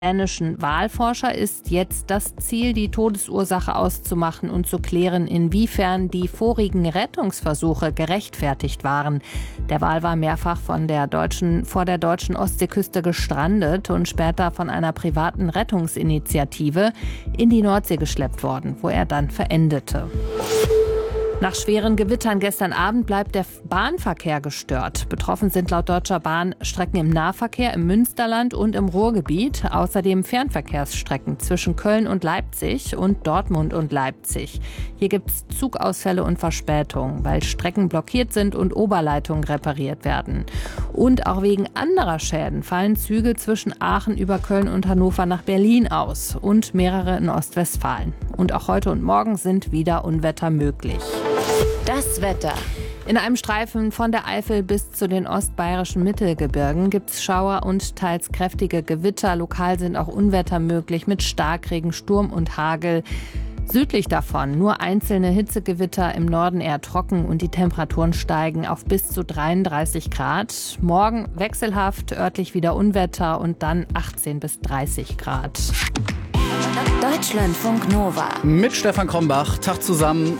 dänischen Wahlforscher ist jetzt das Ziel, die Todesursache auszumachen und zu klären, inwiefern die vorigen Rettungsversuche gerechtfertigt waren. Der Wal war mehrfach vor der deutschen Ostseeküste gestrandet und später von einer privaten Rettungsinitiative in die Nordsee geschleppt worden, wo er dann verendete. Nach schweren Gewittern gestern Abend bleibt der Bahnverkehr gestört. Betroffen sind laut Deutscher Bahn Strecken im Nahverkehr, im Münsterland und im Ruhrgebiet. Außerdem Fernverkehrsstrecken zwischen Köln und Leipzig und Dortmund und Leipzig. Hier gibt es Zugausfälle und Verspätungen, weil Strecken blockiert sind und Oberleitungen repariert werden. Und auch wegen anderer Schäden fallen Züge zwischen Aachen über Köln und Hannover nach Berlin aus und mehrere in Ostwestfalen. Und auch heute und morgen sind wieder Unwetter möglich. Das Wetter. In einem Streifen von der Eifel bis zu den ostbayerischen Mittelgebirgen gibt es Schauer und teils kräftige Gewitter. Lokal sind auch Unwetter möglich mit Starkregen, Sturm und Hagel. Südlich davon nur einzelne Hitzegewitter, im Norden eher trocken und die Temperaturen steigen auf bis zu 33 Grad. Morgen wechselhaft, örtlich wieder Unwetter und dann 18 bis 30 Grad. Deutschlandfunk Nova. Mit Stefan Krombach. Tag zusammen.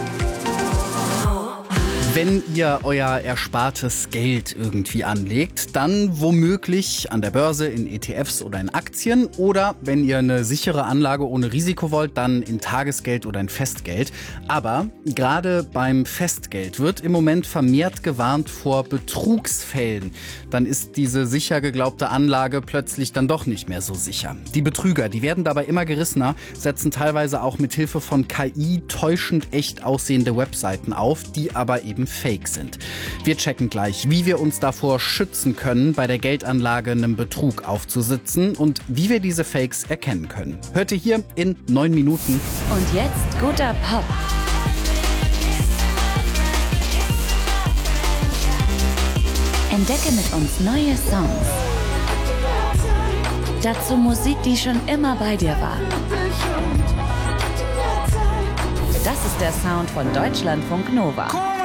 Wenn ihr euer erspartes Geld irgendwie anlegt, dann womöglich an der Börse, in ETFs oder in Aktien. Oder wenn ihr eine sichere Anlage ohne Risiko wollt, dann in Tagesgeld oder in Festgeld. Aber gerade beim Festgeld wird im Moment vermehrt gewarnt vor Betrugsfällen. Dann ist diese sicher geglaubte Anlage plötzlich dann doch nicht mehr so sicher. Die Betrüger, die werden dabei immer gerissener, setzen teilweise auch mit Hilfe von KI täuschend echt aussehende Webseiten auf, die aber eben Fake sind. Wir checken gleich, wie wir uns davor schützen können, bei der Geldanlage einem Betrug aufzusitzen und wie wir diese Fakes erkennen können. Hört ihr hier in 9 Minuten. Und jetzt guter Pop. Entdecke mit uns neue Songs. Dazu Musik, die schon immer bei dir war. Das ist der Sound von Deutschlandfunk Nova.